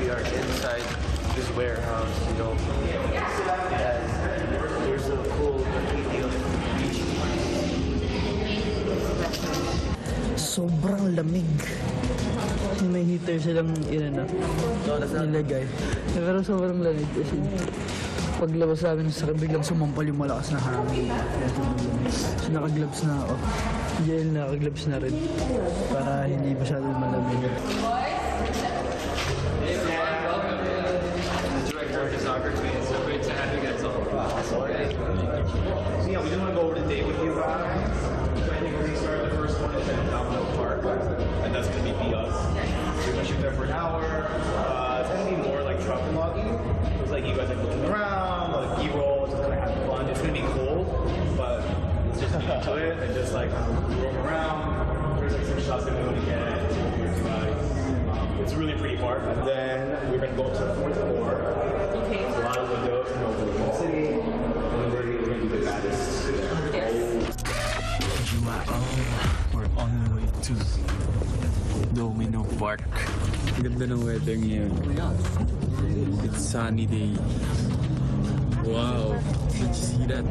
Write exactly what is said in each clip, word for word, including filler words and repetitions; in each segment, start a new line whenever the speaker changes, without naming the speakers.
we are inside this warehouse, you know. And there's a cool graffiti of beach.
Sobrang lamig. May heater silang inano, nilagay. Pero sobrang lamig kasi paglabas namin sa biglang sumampal yung malakas na hangin. So naka-gloves na ako. Diyan naka-gloves na rin para hindi masyadong malamig.
The director of photography, it's so great to have you guys all.
So yeah, we just want to go over the day with you guys. So I think we're going to start the first one is at Domino Park, and that's going to be us. We're going to shoot there for an hour. Uh, it's going to be more like travel vlogging. It's like you guys are looking around, like B-roll, just kind of having fun. It's going to be cool, but it's just get into it and just like roam around. There's like some shots that we want to get. Um, it's a really pretty park. And then we're going to go up to the fourth floor. Okay. A lot of windows and overlooking the city. And then we're going to do the baddest.
We're on the way to Domino Park. Ganda ng weather ngayon. It's sunny day. Wow, did you see that?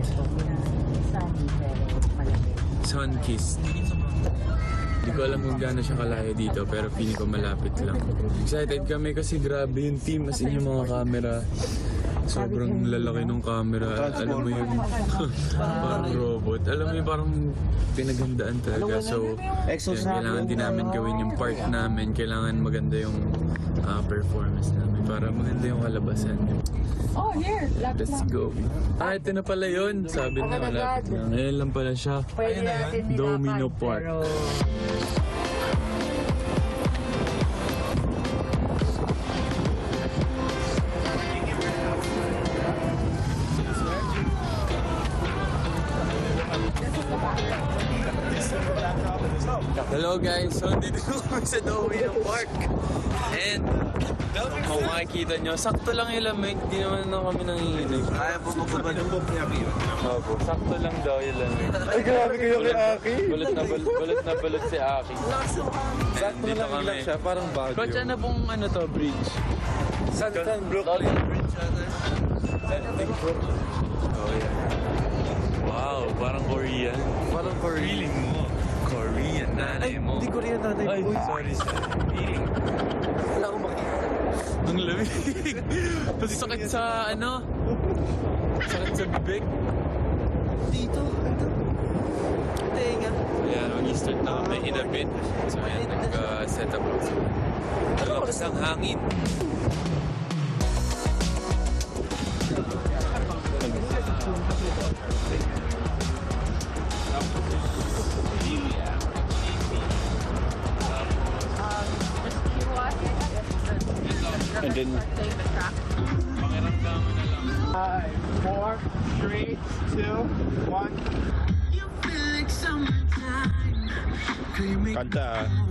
Sun-kissed. Hindi ko alam kung gaano siya kalayo dito, pero feeling ko malapit lang. Excited kami kasi grabe yung team, as in yung mga camera. Sobrang lalaki ng camera. Alam mo yung parang robot. Alam mo yung parang pinaghandaan talaga. So, yun, kailangan din namin gawin yung part namin. Kailangan maganda yung uh, performance namin para maganda yung kalabasan.
Oh, here.
Let's go. Ah, ito na pala yun. Sabi na malapit lang. Ayan lang pala siya.
Pwede natin
Domino Park. Hello guys, so dito kami sa Domino Park. And kung makikita nyo, sakto lang yung lamig. Di naman na kami nanginginig.
Kaya po magpapal yung pop niya, Pio.
Opo, sakto lang daw yung lamig.
Ay, grabe kayo kay Aki.
Balot na balot, balot na balot si Aki.
Sakto
Dito
lang
kami.
lang siya, parang bagyo.
Coach, ano pong ano to, bridge?
Suntan Brooklyn Bridge ata.
Suntan Brooklyn. Oh yeah. Wow, parang Korean.
Parang Korean.
Feeling mo. Korean nanay mo.
Hindi Korean nanay
Ay,
mo.
sorry, sorry. Feeling.
Wala akong makita.
Ang lamig. Tapos sakit sa ano? Sakit sa bibig.
Dito. Ito. Tenga.
Ayan, mag-start na kami in a bit. So ayan, nag-set up. Ang lakas ng hangin. And then, pakiramdaman na lang.
Five, four, three, two, one.
Kanta ah.